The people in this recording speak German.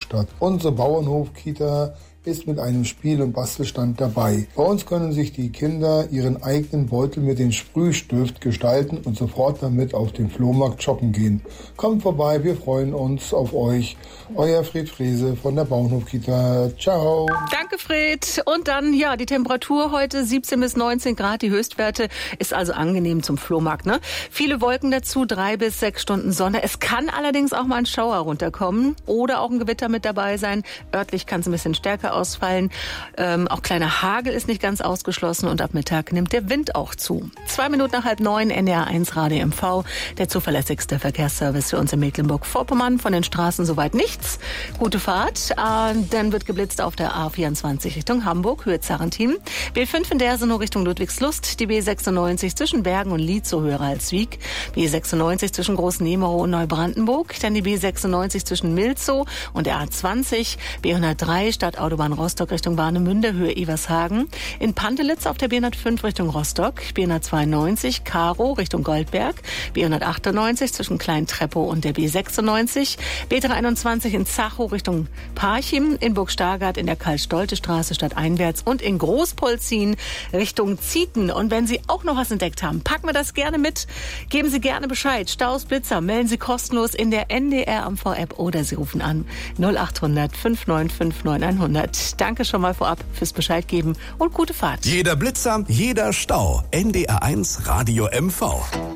Werkstatt. Unsere Bauernhof-Kita ist mit einem Spiel- und Bastelstand dabei. Bei uns können sich die Kinder ihren eigenen Beutel mit dem Sprühstift gestalten und sofort damit auf den Flohmarkt shoppen gehen. Kommt vorbei, wir freuen uns auf euch. Euer Fred Frese von der Bauernhof-Kita. Ciao. Danke, Fred. Und dann, ja, die Temperatur heute 17 bis 19 Grad. Die Höchstwerte ist also angenehm zum Flohmarkt, ne? Viele Wolken dazu, 3 bis 6 Stunden Sonne. Es kann allerdings auch mal ein Schauer runterkommen oder auch ein Gewitter mit dabei sein. Örtlich kann es ein bisschen stärker ausfallen. Auch kleiner Hagel ist nicht ganz ausgeschlossen und ab Mittag nimmt der Wind auch zu. 2 Minuten nach 8:30, NDR1 Radio MV, der zuverlässigste Verkehrsservice für uns in Mecklenburg-Vorpommern. Von den Straßen soweit nichts. Gute Fahrt. Dann wird geblitzt auf der A24 Richtung Hamburg, Höhe Zarrentin. B5 in Dersenow Richtung Ludwigslust. Die B96 zwischen Bergen und Lietzow höher als Wieg. B96 zwischen Großnemerow und Neubrandenburg. Dann die B96 zwischen Milzow und der A20. B103 Stadtautobahn Rostock Richtung Warnemünde, Höhe Evershagen. In Pantelitz auf der B105 Richtung Rostock. B192 Karow Richtung Goldberg. B198 zwischen Klein-Treppow und der B96. B321 in Zachow Richtung Parchim. In Burg-Stargard in der Karl-Stolte-Straße stadteinwärts und in Großpolzin Richtung Zieten. Und wenn Sie auch noch was entdeckt haben, packen wir das gerne mit. Geben Sie gerne Bescheid. Staus, Blitzer, melden Sie kostenlos in der NDR AMV-App oder Sie rufen an 0800 595 9100. Danke schon mal vorab fürs Bescheid geben und gute Fahrt. Jeder Blitzer, jeder Stau. NDR1 Radio MV.